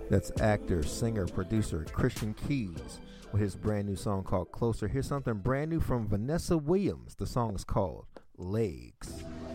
That's actor, singer, producer Christian Keys with his brand new song called Closer. Here's something brand new from Vanessa Williams. The song is called Legs.